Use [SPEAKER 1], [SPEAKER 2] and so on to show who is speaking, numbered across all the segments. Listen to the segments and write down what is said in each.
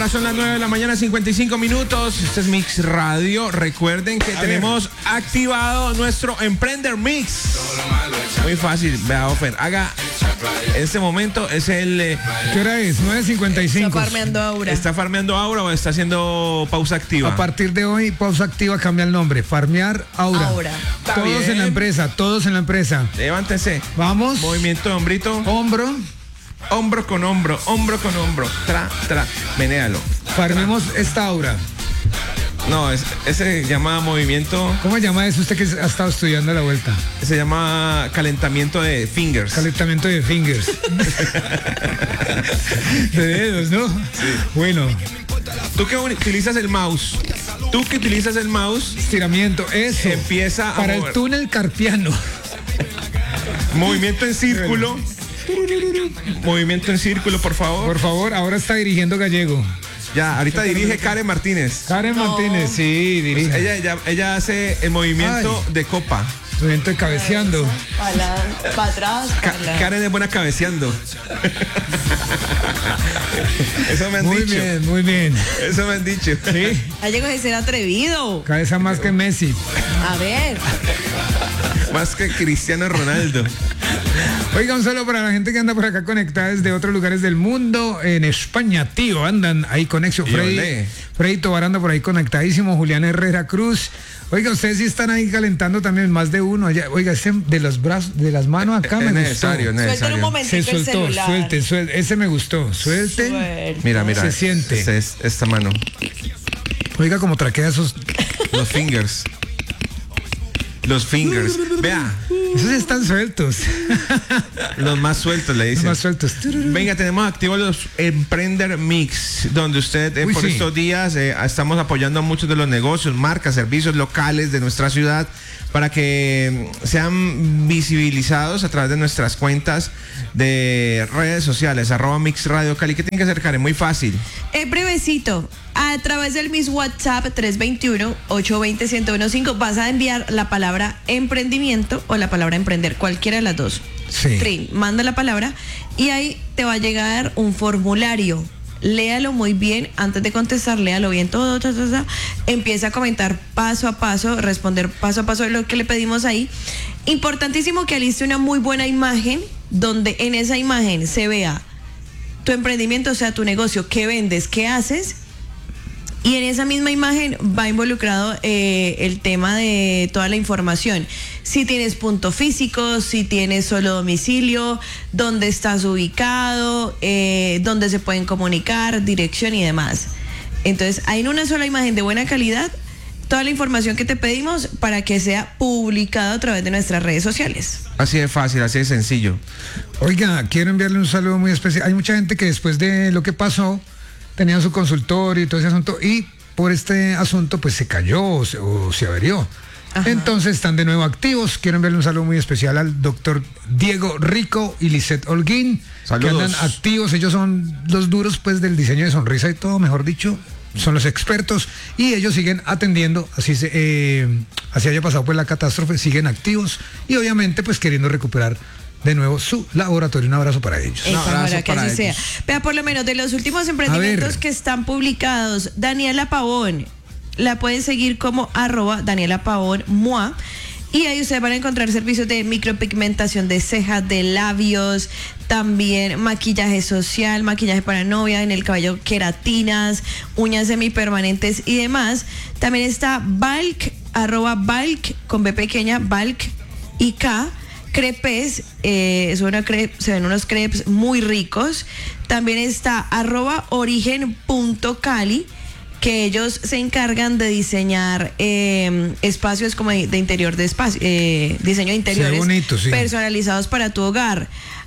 [SPEAKER 1] son las 9 de la mañana, 55 minutos. Este es Mix Radio. Recuerden que tenemos activado nuestro Emprender Mix. Muy fácil, vea, Ofer, haga. En este momento es el...
[SPEAKER 2] ¿Qué hora es? 9:55.
[SPEAKER 3] Está farmeando Aura.
[SPEAKER 1] ¿Está farmeando Aura o está haciendo pausa activa?
[SPEAKER 2] A partir de hoy, pausa activa cambia el nombre. Farmear Aura. Todos
[SPEAKER 1] bien.
[SPEAKER 2] en la empresa, todos en la empresa.
[SPEAKER 1] Levántense.
[SPEAKER 2] Vamos.
[SPEAKER 1] Movimiento de hombrito.
[SPEAKER 2] Hombro.
[SPEAKER 1] Hombro con hombro, hombro con hombro. Tra. Menéalo.
[SPEAKER 2] Farmemos esta Aura.
[SPEAKER 1] No, ese se llama movimiento.
[SPEAKER 2] ¿Cómo se llama eso usted que ha estado estudiando a la vuelta?
[SPEAKER 1] Se llama calentamiento de fingers.
[SPEAKER 2] Calentamiento de fingers. De dedos, ¿no? Sí. Bueno.
[SPEAKER 1] Tú que utilizas el mouse.
[SPEAKER 2] Estiramiento, eso.
[SPEAKER 1] Empieza
[SPEAKER 2] para
[SPEAKER 1] a
[SPEAKER 2] el
[SPEAKER 1] mover.
[SPEAKER 2] túnel carpiano.
[SPEAKER 1] Movimiento en círculo. Movimiento en círculo, por favor.
[SPEAKER 2] Por favor, ahora está dirigiendo Gallego.
[SPEAKER 1] Ya, ahorita dirige Karen Martínez.
[SPEAKER 2] Karen Martínez, sí, dirige.
[SPEAKER 1] Ella hace el movimiento de copa.
[SPEAKER 2] Movimiento de cabeceando.
[SPEAKER 3] Para atrás.
[SPEAKER 1] Karen es buena cabeceando. Eso me han dicho.
[SPEAKER 2] Muy bien.
[SPEAKER 1] Eso me han dicho.
[SPEAKER 2] Sí.
[SPEAKER 3] Gallego de ser atrevido.
[SPEAKER 2] Cabeza más que Messi.
[SPEAKER 3] A ver.
[SPEAKER 1] Más que Cristiano Ronaldo.
[SPEAKER 2] Oiga, un saludo para la gente que anda por acá conectada desde otros lugares del mundo. En España, tío, andan ahí conexión. Freddy Tobar anda por ahí conectadísimo. Julián Herrera Cruz. Oiga, ustedes sí están ahí calentando también más de uno allá. Oiga, ese de los brazos, de las manos acá me gustó.
[SPEAKER 3] Suelten un momentito
[SPEAKER 2] Se soltó,
[SPEAKER 3] el celular.
[SPEAKER 2] suelten. Ese me gustó. Suelten.
[SPEAKER 1] Mira.
[SPEAKER 2] Se siente.
[SPEAKER 1] Esta mano.
[SPEAKER 2] Oiga, como traquea esos.
[SPEAKER 1] Los fingers. Vea.
[SPEAKER 2] Esos están sueltos.
[SPEAKER 1] Los más sueltos, le dicen.
[SPEAKER 2] Los más sueltos.
[SPEAKER 1] Venga, tenemos activos los Emprender Mix, donde usted estos días estamos apoyando a muchos de los negocios, marcas, servicios locales de nuestra ciudad para que sean visibilizados a través de nuestras cuentas de redes sociales, @Mix Radio Cali. ¿Qué tiene que hacer, Karen? Muy fácil.
[SPEAKER 3] Brevecito. A través del Miss WhatsApp 321-820-1015 vas a enviar la palabra emprendimiento o la palabra emprender, cualquiera de las dos.
[SPEAKER 2] Sí.
[SPEAKER 3] Manda la palabra y ahí te va a llegar un formulario. Léalo muy bien, antes de contestar, léalo bien todo, empieza a comentar paso a paso, responder paso a paso de lo que le pedimos ahí. Importantísimo que aliste una muy buena imagen, donde en esa imagen se vea tu emprendimiento, o sea, tu negocio, qué vendes, qué haces. Y en esa misma imagen va involucrado el tema de toda la información. Si tienes punto físico, si tienes solo domicilio, dónde estás ubicado, dónde se pueden comunicar, dirección y demás. Entonces, hay en una sola imagen de buena calidad toda la información que te pedimos para que sea publicado a través de nuestras redes sociales.
[SPEAKER 1] Así de fácil, así de sencillo.
[SPEAKER 2] Oiga, quiero enviarle un saludo muy especial. Hay mucha gente que después de lo que pasó tenía su consultorio y todo ese asunto, y por este asunto pues se cayó o se averió. Ajá. Entonces están de nuevo activos. Quiero enviarle un saludo muy especial al doctor Diego Rico y Lisette Holguín.
[SPEAKER 1] Saludos.
[SPEAKER 2] Que andan activos. Ellos son los duros pues del diseño de sonrisa y todo, mejor dicho. Son los expertos y ellos siguen atendiendo, así haya pasado pues la catástrofe, siguen activos y obviamente pues queriendo recuperar de nuevo su laboratorio. Un abrazo para ellos.
[SPEAKER 3] Un abrazo para ellos. Sea. Vea, por lo menos de los últimos emprendimientos que están publicados, Daniela Pavón, la pueden seguir como @Daniela Pavón MOA. Y ahí ustedes van a encontrar servicios de micropigmentación de cejas, de labios, también maquillaje social, maquillaje para novia, en el cabello queratinas, uñas semipermanentes y demás. También está Balk, @Balk con B pequeña, Balk y K. Crepes, se ven unos crepes muy ricos. También está @origen.cali, que ellos se encargan de disañar espacios como de interior de espacio, diseño de interiores
[SPEAKER 2] bonito, sí,
[SPEAKER 3] personalizados para tu hogar.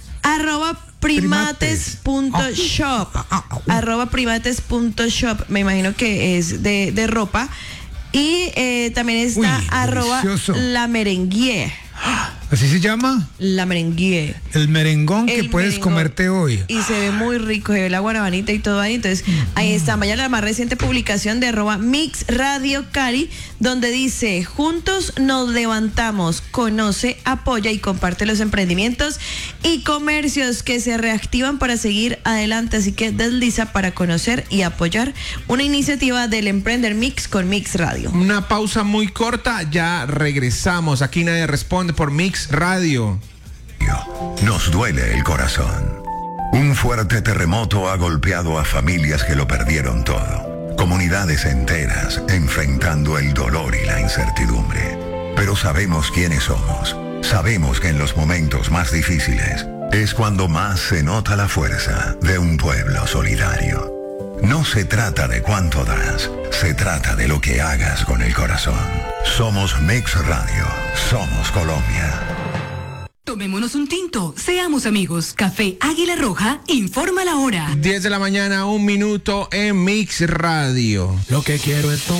[SPEAKER 3] @primates.shop, @primates.shop, me imagino que es de ropa. Y también está @la merengue.
[SPEAKER 2] ¿Así se llama?
[SPEAKER 3] La merengue.
[SPEAKER 2] El merengón que puedes comerte hoy.
[SPEAKER 3] Y se ve muy rico, se ve la guarabanita y todo ahí. Entonces, ahí está. Vaya la más reciente publicación de @MixRadioCali, donde dice: juntos nos levantamos, conoce, apoya y comparte los emprendimientos y comercios que se reactivan para seguir adelante. Así que desliza para conocer y apoyar una iniciativa del Emprender Mix con Mix Radio.
[SPEAKER 1] Una pausa muy corta, ya regresamos. Aquí nadie responde por Mix Radio.
[SPEAKER 4] Nos duele el corazón. Un fuerte terremoto ha golpeado a familias que lo perdieron todo. Comunidades enteras enfrentando el dolor y la incertidumbre. Pero sabemos quiénes somos. Sabemos que en los momentos más difíciles es cuando más se nota la fuerza de un pueblo solidario. No se trata de cuánto das, se trata de lo que hagas con el corazón. Somos Mix Radio, somos Colombia.
[SPEAKER 5] Tomémonos un tinto, seamos amigos. Café Águila Roja informa la hora.
[SPEAKER 1] 10 de la mañana, 1 minuto en Mix Radio.
[SPEAKER 6] Lo que quiero es tomar.